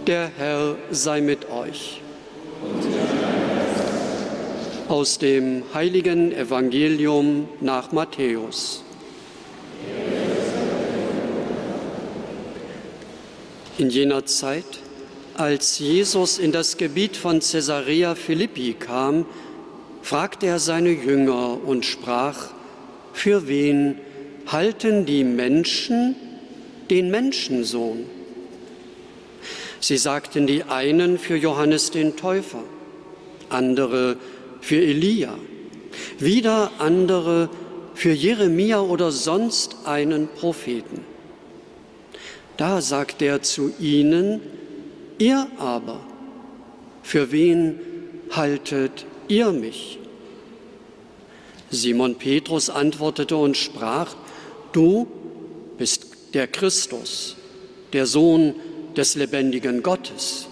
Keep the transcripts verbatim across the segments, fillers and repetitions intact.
Der Herr sei mit euch. Aus dem heiligen Evangelium nach Matthäus. In jener Zeit, als Jesus in das Gebiet von Caesarea Philippi kam, fragte er seine Jünger und sprach: Für wen halten die Menschen den Menschensohn? Sie sagten die einen für Johannes den Täufer, andere für Elia, wieder andere für Jeremia oder sonst einen Propheten. Da sagte er zu ihnen: Ihr aber, für wen haltet ihr mich? Simon Petrus antwortete und sprach: Du bist der Christus, der Sohn des lebendigen Gottes.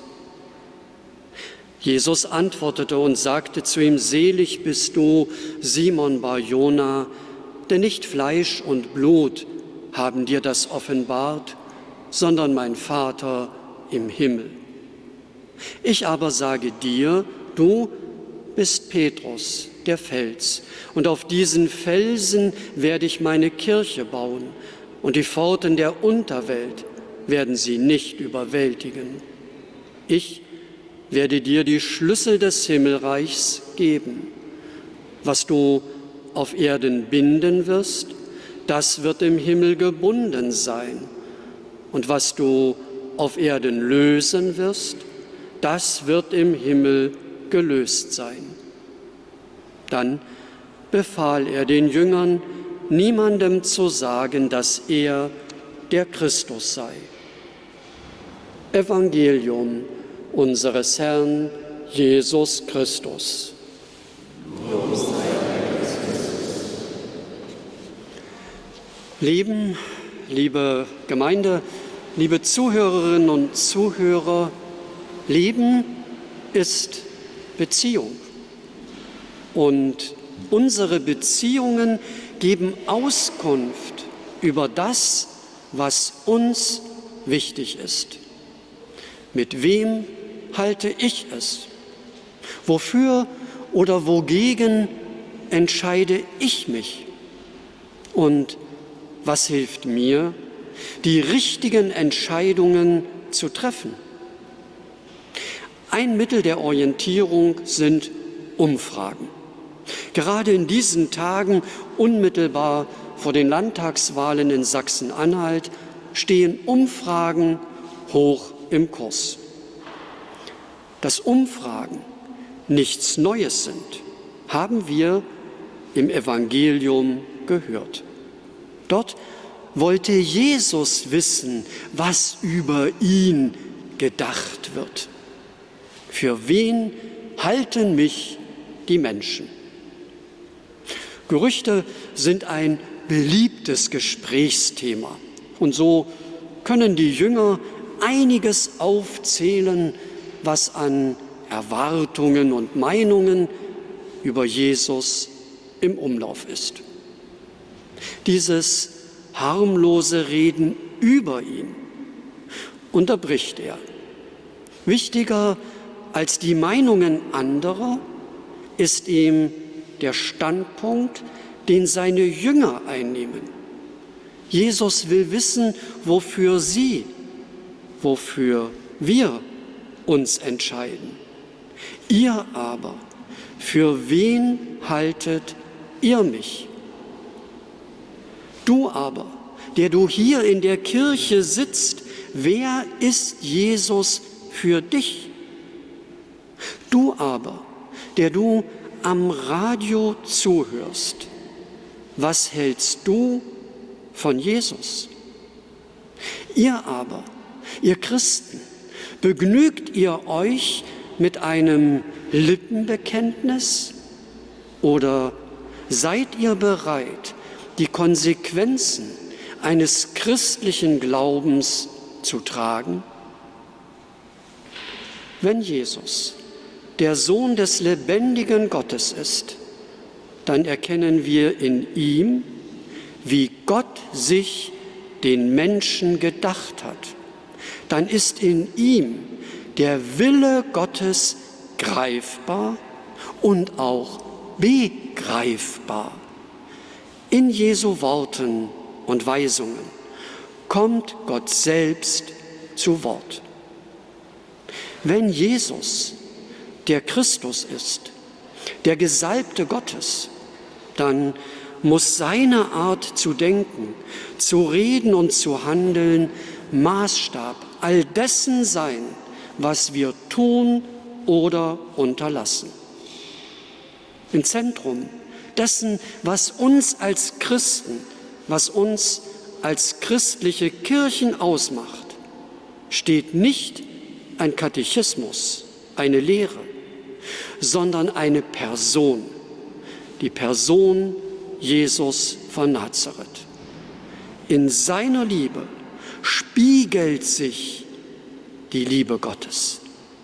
Jesus antwortete und sagte zu ihm: Selig bist du, Simon Bar-Jona, denn nicht Fleisch und Blut haben dir das offenbart, sondern mein Vater im Himmel. Ich aber sage dir, du bist Petrus, der Fels, und auf diesen Felsen werde ich meine Kirche bauen, und die Pforten der Unterwelt werden sie nicht überwältigen. Ich werde dir die Schlüssel des Himmelreichs geben. Was du auf Erden binden wirst, das wird im Himmel gebunden sein. Und was du auf Erden lösen wirst, das wird im Himmel gelöst sein. Dann befahl er den Jüngern, niemandem zu sagen, dass er der Christus sei. Evangelium unseres Herrn Jesus Christus. Lieben, liebe Gemeinde, liebe Zuhörerinnen und Zuhörer, Leben ist Beziehung. Und unsere Beziehungen geben Auskunft über das, was uns wichtig ist. Mit wem halte ich es? Wofür oder wogegen entscheide ich mich? Und was hilft mir, die richtigen Entscheidungen zu treffen? Ein Mittel der Orientierung sind Umfragen. Gerade in diesen Tagen, unmittelbar vor den Landtagswahlen in Sachsen-Anhalt, stehen Umfragen hoch im Kurs. Dass Umfragen nichts Neues sind, haben wir im Evangelium gehört. Dort wollte Jesus wissen, was über ihn gedacht wird. Für wen halten mich die Menschen? Gerüchte sind ein beliebtes Gesprächsthema. Und so können die Jünger einiges aufzählen, was an Erwartungen und Meinungen über Jesus im Umlauf ist. Dieses harmlose Reden über ihn unterbricht er. Wichtiger als die Meinungen anderer ist ihm der Standpunkt, den seine Jünger einnehmen. Jesus will wissen, wofür sie, wofür wir uns entscheiden. Ihr aber, für wen haltet ihr mich? Du aber, der du hier in der Kirche sitzt, wer ist Jesus für dich? Du aber, der du am Radio zuhörst, was hältst du von Jesus? Ihr aber, ihr Christen, begnügt ihr euch mit einem Lippenbekenntnis oder seid ihr bereit, die Konsequenzen eines christlichen Glaubens zu tragen? Wenn Jesus der Sohn des lebendigen Gottes ist, dann erkennen wir in ihm, wie Gott sich den Menschen gedacht hat. Dann ist in ihm der Wille Gottes greifbar und auch begreifbar. In Jesu Worten und Weisungen kommt Gott selbst zu Wort. Wenn Jesus der Christus ist, der Gesalbte Gottes, dann muss seine Art zu denken, zu reden und zu handeln Maßstab all dessen sein, was wir tun oder unterlassen. Im Zentrum dessen, was uns als Christen, was uns als christliche Kirchen ausmacht, steht nicht ein Katechismus, eine Lehre, sondern eine Person, die Person Jesus von Nazareth. In seiner Liebe spiegelt sich die Liebe Gottes.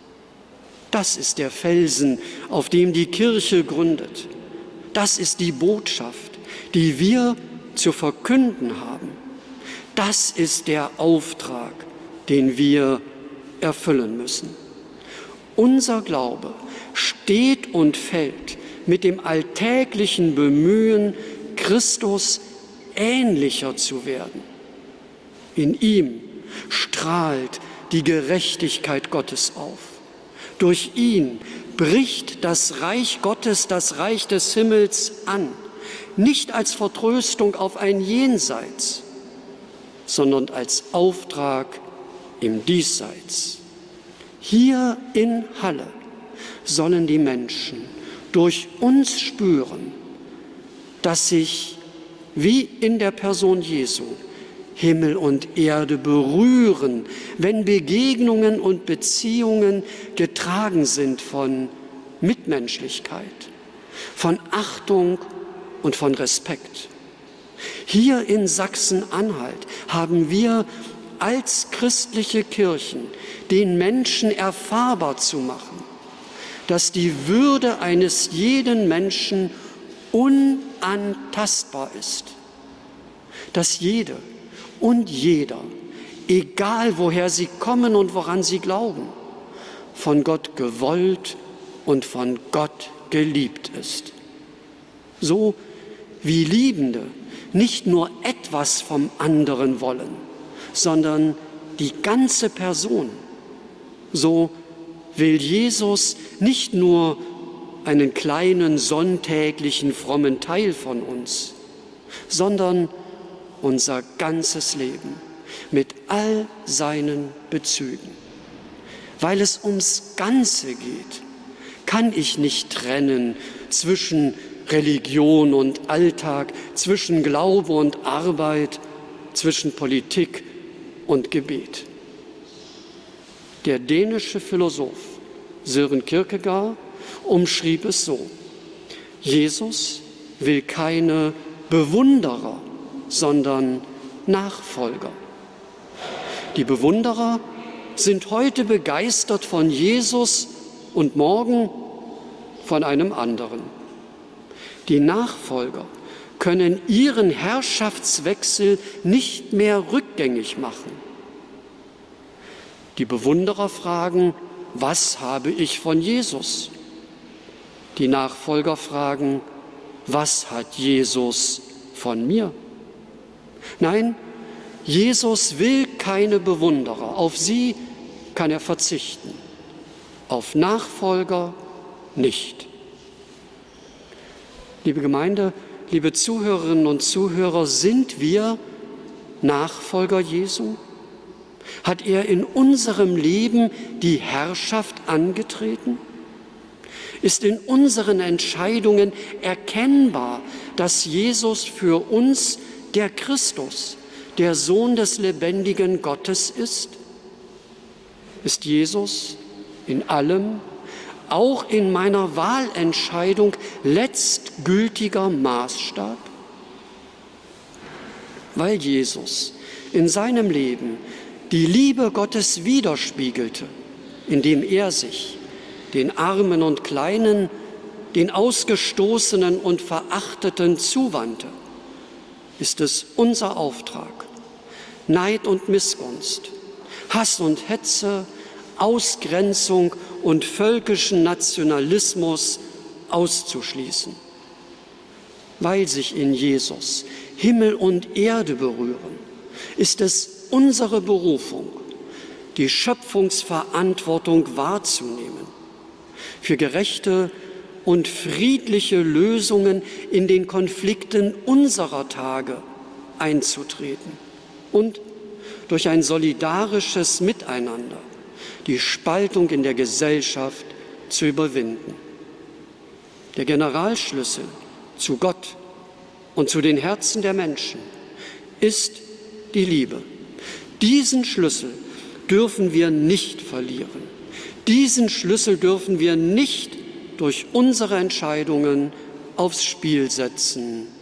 Das ist der Felsen, auf dem die Kirche gründet. Das ist die Botschaft, die wir zu verkünden haben. Das ist der Auftrag, den wir erfüllen müssen. Unser Glaube steht und fällt mit dem alltäglichen Bemühen, Christus ähnlicher zu werden. In ihm strahlt die Gerechtigkeit Gottes auf. Durch ihn bricht das Reich Gottes, das Reich des Himmels an, nicht als Vertröstung auf ein Jenseits, sondern als Auftrag im Diesseits. Hier in Halle sollen die Menschen durch uns spüren, dass sich, wie in der Person Jesu, Himmel und Erde berühren, wenn Begegnungen und Beziehungen getragen sind von Mitmenschlichkeit, von Achtung und von Respekt. Hier in Sachsen-Anhalt haben wir als christliche Kirchen den Menschen erfahrbar zu machen, dass die Würde eines jeden Menschen unantastbar ist, dass jede und jeder, egal woher sie kommen und woran sie glauben, von Gott gewollt und von Gott geliebt ist. So wie Liebende nicht nur etwas vom anderen wollen, sondern die ganze Person, so will Jesus nicht nur einen kleinen sonntäglichen frommen Teil von uns, sondern unser ganzes Leben mit all seinen Bezügen. Weil es ums Ganze geht, kann ich nicht trennen zwischen Religion und Alltag, zwischen Glaube und Arbeit, zwischen Politik und Gebet. Der dänische Philosoph Søren Kierkegaard umschrieb es so: Jesus will keine Bewunderer, sondern Nachfolger. Die Bewunderer sind heute begeistert von Jesus und morgen von einem anderen. Die Nachfolger können ihren Herrschaftswechsel nicht mehr rückgängig machen. Die Bewunderer fragen: Was habe ich von Jesus? Die Nachfolger fragen: Was hat Jesus von mir? Nein, Jesus will keine Bewunderer. Auf sie kann er verzichten. Auf Nachfolger nicht. Liebe Gemeinde, liebe Zuhörerinnen und Zuhörer, sind wir Nachfolger Jesu? Hat er in unserem Leben die Herrschaft angetreten? Ist in unseren Entscheidungen erkennbar, dass Jesus für uns der Christus, der Sohn des lebendigen Gottes ist? Ist Jesus in allem, auch in meiner Wahlentscheidung, letztgültiger Maßstab? Weil Jesus in seinem Leben die Liebe Gottes widerspiegelte, indem er sich den Armen und Kleinen, den Ausgestoßenen und Verachteten zuwandte, ist es unser Auftrag, Neid und Missgunst, Hass und Hetze, Ausgrenzung und völkischen Nationalismus auszuschließen. Weil sich in Jesus Himmel und Erde berühren, ist es unsere Berufung, die Schöpfungsverantwortung wahrzunehmen, für gerechte und friedliche Lösungen in den Konflikten unserer Tage einzutreten und durch ein solidarisches Miteinander die Spaltung in der Gesellschaft zu überwinden. Der Generalschlüssel zu Gott und zu den Herzen der Menschen ist die Liebe. Diesen Schlüssel dürfen wir nicht verlieren. Diesen Schlüssel dürfen wir nicht durch unsere Entscheidungen aufs Spiel setzen.